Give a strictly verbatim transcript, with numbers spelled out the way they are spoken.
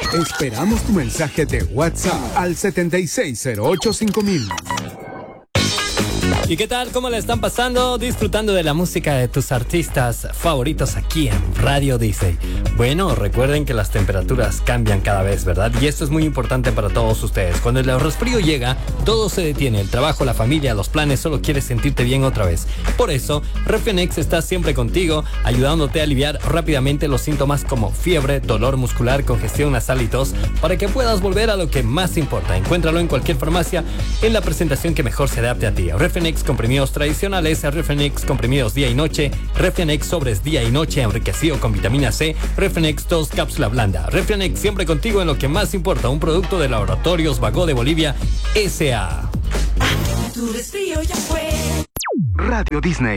Esperamos tu mensaje de WhatsApp al siete seis cero ocho cinco mil. ¿Y qué tal? ¿Cómo la están pasando? Disfrutando de la música de tus artistas favoritos aquí en Radio Disney. Bueno, recuerden que las temperaturas cambian cada vez, ¿verdad? Y esto es muy importante para todos ustedes. Cuando el resfrío llega, todo se detiene. El trabajo, la familia, los planes, solo quieres sentirte bien otra vez. Por eso, Refenex está siempre contigo, ayudándote a aliviar rápidamente los síntomas como fiebre, dolor muscular, congestión nasal y tos, para que puedas volver a lo que más importa. Encuéntralo en cualquier farmacia en la presentación que mejor se adapte a ti. Refenex comprimidos tradicionales, Refenex comprimidos día y noche, Refenex sobres día y noche enriquecido con vitamina C, Refenex dos cápsula blanda. Refenex siempre contigo en lo que más importa, un producto de Laboratorios Vago de Bolivia S A. Tu resfrío ya fue. Radio Disney.